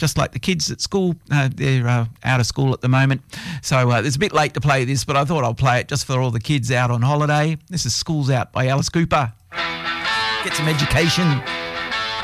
just like the kids at school. They're out of school at the moment. So it's a bit late to play this, but I thought I'll play it just for all the kids out on holiday. This is School's Out by Alice Cooper. Get some education.